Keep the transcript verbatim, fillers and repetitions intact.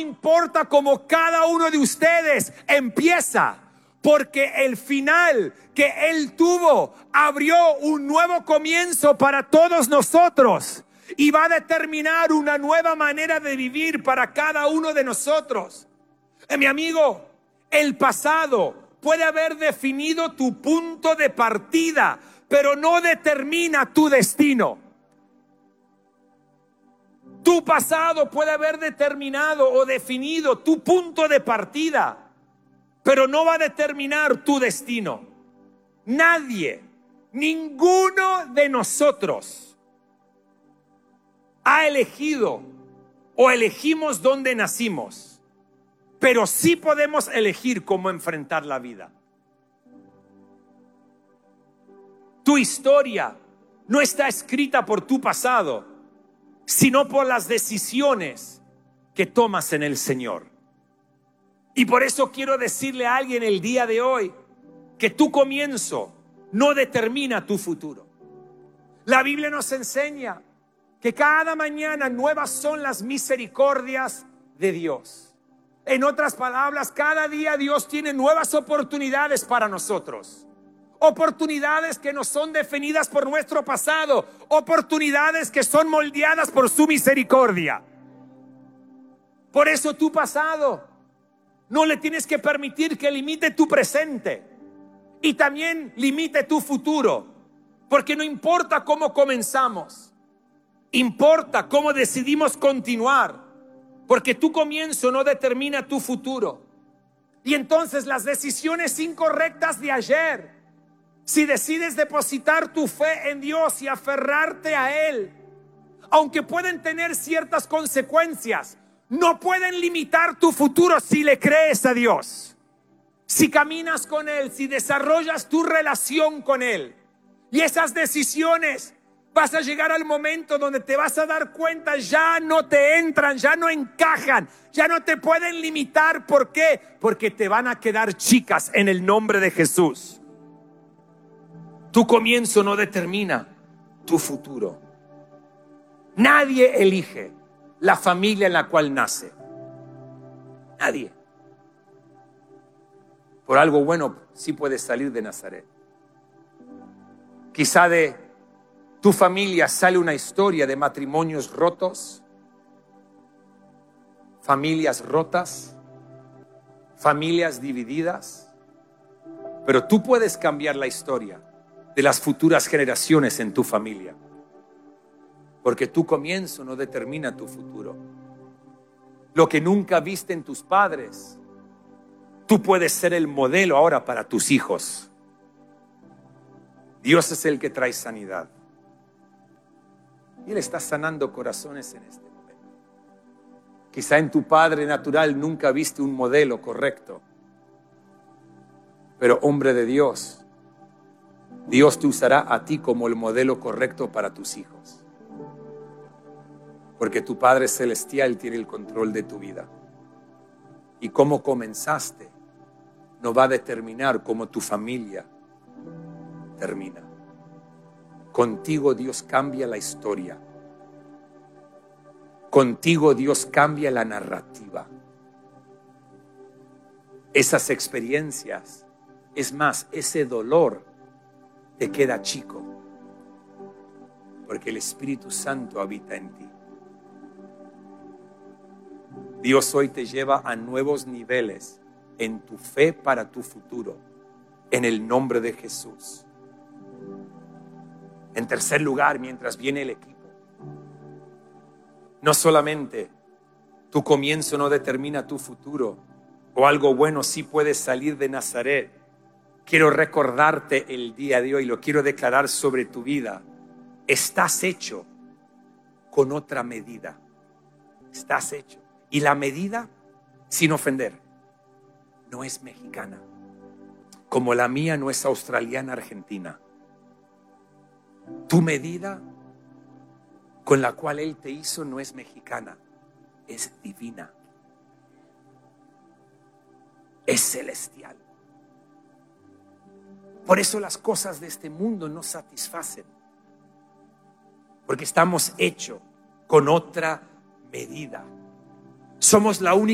importa cómo cada uno de ustedes empieza, porque el final que Él tuvo abrió un nuevo comienzo para todos nosotros y va a determinar una nueva manera de vivir para cada uno de nosotros. Eh, mi amigo, el pasado puede haber definido tu punto de partida, pero no determina tu destino. Tu pasado puede haber determinado o definido tu punto de partida, pero no va a determinar tu destino. Nadie, ninguno de nosotros ha elegido o elegimos dónde nacimos, pero sí podemos elegir cómo enfrentar la vida. Tu historia no está escrita por tu pasado, sino por las decisiones que tomas en el Señor. Y por eso quiero decirle a alguien el día de hoy que tu comienzo no determina tu futuro. La Biblia nos enseña que cada mañana nuevas son las misericordias de Dios. En otras palabras, cada día Dios tiene nuevas oportunidades para nosotros. Oportunidades que no son definidas por nuestro pasado, oportunidades que son moldeadas por su misericordia. Por eso tu pasado no le tienes que permitir que limite tu presente y también limite tu futuro, porque no importa cómo comenzamos, importa cómo decidimos continuar, porque tu comienzo no determina tu futuro. Y entonces las decisiones incorrectas de ayer, si decides depositar tu fe en Dios y aferrarte a Él, aunque pueden tener ciertas consecuencias, no pueden limitar tu futuro si le crees a Dios. Si caminas con Él, si desarrollas tu relación con Él, y esas decisiones, vas a llegar al momento donde te vas a dar cuenta, ya no te entran, ya no encajan, ya no te pueden limitar. ¿Por qué? Porque te van a quedar chicas en el nombre de Jesús. Tu comienzo no determina tu futuro. Nadie elige la familia en la cual nace. Nadie. Por algo bueno sí puedes salir de Nazaret. Quizá de tu familia sale una historia de matrimonios rotos, familias rotas, familias divididas, pero tú puedes cambiar la historia de las futuras generaciones en tu familia, porque tu comienzo no determina tu futuro. Lo que nunca viste en tus padres, tú puedes ser el modelo ahora para tus hijos. Dios es el que trae sanidad y Él está sanando corazones en este momento. Quizá en tu padre natural nunca viste un modelo correcto, pero hombre de Dios, Dios te usará a ti como el modelo correcto para tus hijos. Porque tu Padre Celestial tiene el control de tu vida. Y cómo comenzaste no va a determinar cómo tu familia termina. Contigo Dios cambia la historia. Contigo Dios cambia la narrativa. Esas experiencias, es más, ese dolor te queda chico, porque el Espíritu Santo habita en ti. Dios hoy te lleva a nuevos niveles en tu fe para tu futuro, en el nombre de Jesús. En tercer lugar, mientras viene el equipo, no solamente tu comienzo no determina tu futuro, o algo bueno sí puede salir de Nazaret. Quiero recordarte el día de hoy, lo quiero declarar sobre tu vida. Estás hecho con otra medida. Estás hecho. Y la medida, sin ofender, no es mexicana. Como la mía no es australiana, argentina. Tu medida con la cual Él te hizo no es mexicana, es divina. Es celestial. Por eso las cosas de este mundo no satisfacen, porque estamos hechos con otra medida. Somos la única